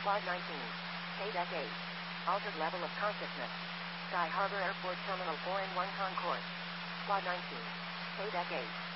Quad 19. KDEC 8. Altered level of consciousness. Sky Harbor Airport Terminal 4 in 1 Concourse. Quad 19. KDEC 8.